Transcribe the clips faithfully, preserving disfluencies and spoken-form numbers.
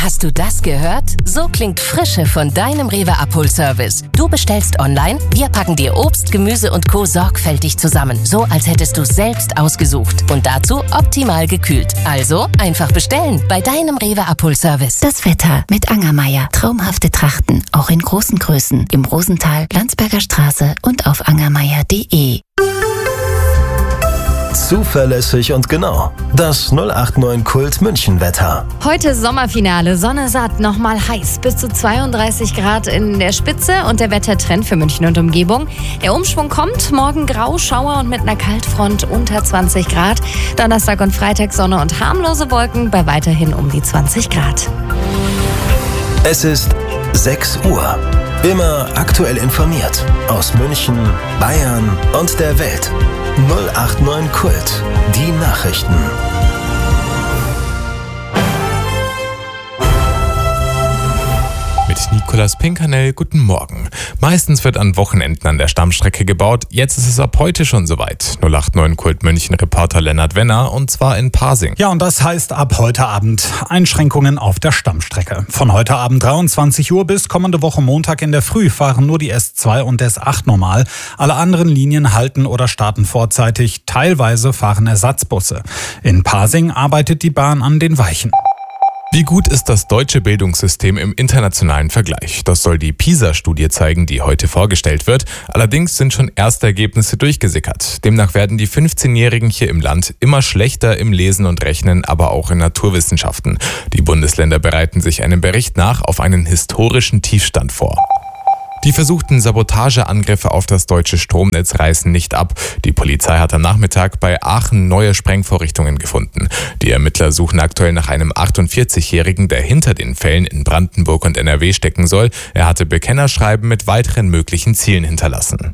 Hast du das gehört? So klingt Frische von deinem Rewe Abholservice. Du bestellst online, wir packen dir Obst, Gemüse und Co. sorgfältig zusammen. So, als hättest du es selbst ausgesucht. Und dazu optimal gekühlt. Also einfach bestellen bei deinem Rewe Abholservice. Das Wetter mit Angermeier. Traumhafte Trachten, auch in großen Größen. Im Rosental, Landsberger Straße und auf angermeier punkt de. Zuverlässig und genau. Das null acht neun Kult München Wetter. Heute Sommerfinale, Sonne satt, nochmal heiß, bis zu zweiunddreißig Grad in der Spitze und der Wettertrend für München und Umgebung. Der Umschwung kommt, morgen grau, Schauer und mit einer Kaltfront unter zwanzig Grad. Donnerstag und Freitag Sonne und harmlose Wolken bei weiterhin um die zwanzig Grad. Es ist sechs Uhr. Immer aktuell informiert. Aus München, Bayern und der Welt. null acht neun Kult. Die Nachrichten. Mit Nicolas Pinkernell, guten Morgen. Meistens wird an Wochenenden an der Stammstrecke gebaut. Jetzt ist es ab heute schon soweit. null acht neun Kult München Reporter Lennart Wenner, und zwar in Pasing. Ja, und das heißt ab heute Abend Einschränkungen auf der Stammstrecke. Von heute Abend dreiundzwanzig Uhr bis kommende Woche Montag in der Früh fahren nur die S zwei und S acht normal. Alle anderen Linien halten oder starten vorzeitig. Teilweise fahren Ersatzbusse. In Pasing arbeitet die Bahn an den Weichen. Wie gut ist das deutsche Bildungssystem im internationalen Vergleich? Das soll die PISA-Studie zeigen, die heute vorgestellt wird. Allerdings sind schon erste Ergebnisse durchgesickert. Demnach werden die fünfzehnjährigen hier im Land immer schlechter im Lesen und Rechnen, aber auch in Naturwissenschaften. Die Bundesländer bereiten sich einem Bericht nach auf einen historischen Tiefstand vor. Die versuchten Sabotageangriffe auf das deutsche Stromnetz reißen nicht ab. Die Polizei hat am Nachmittag bei Aachen neue Sprengvorrichtungen gefunden. Die Ermittler suchen aktuell nach einem achtundvierzigjährigen, der hinter den Fällen in Brandenburg und N R W stecken soll. Er hatte Bekennerschreiben mit weiteren möglichen Zielen hinterlassen.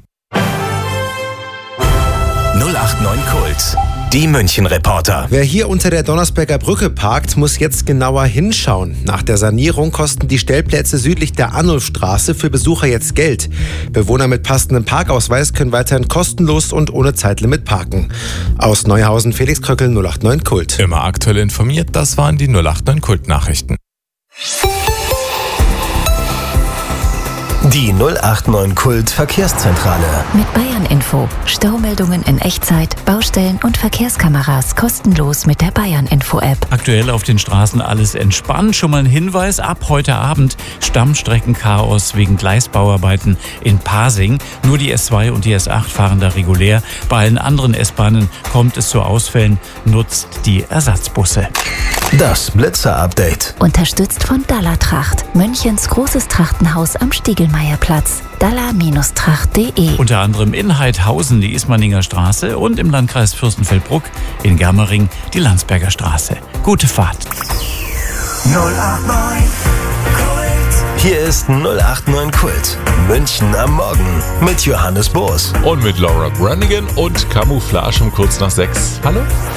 null acht neun Kult. Die München-Reporter. Wer hier unter der Donnersberger Brücke parkt, muss jetzt genauer hinschauen. Nach der Sanierung kosten die Stellplätze südlich der Arnulfstraße für Besucher jetzt Geld. Bewohner mit passendem Parkausweis können weiterhin kostenlos und ohne Zeitlimit parken. Aus Neuhausen, Felix Kröckel, null acht neun Kult. Immer aktuell informiert, das waren die null acht neun Kult-Nachrichten. Die null acht neun Kult Verkehrszentrale. Mit Bayern Info. Staumeldungen in Echtzeit, Baustellen und Verkehrskameras kostenlos mit der Bayern Info App. Aktuell auf den Straßen alles entspannt. Schon mal ein Hinweis: ab heute Abend Stammstreckenchaos wegen Gleisbauarbeiten in Pasing. Nur die S zwei und die S acht fahren da regulär. Bei allen anderen S-Bahnen kommt es zu Ausfällen. Nutzt die Ersatzbusse. Das Blitzer-Update. Unterstützt von Dalla Tracht. Münchens großes Trachtenhaus am Stiegelmeierplatz. dalla tracht punkt de. Unter anderem in Heidhausen die Ismaninger Straße und im Landkreis Fürstenfeldbruck in Germering die Landsberger Straße. Gute Fahrt. null acht neun Kult. Hier ist null acht neun Kult. München am Morgen mit Johannes Boos. Und mit Laura Brannigan und Camouflage um kurz nach sechs. Hallo?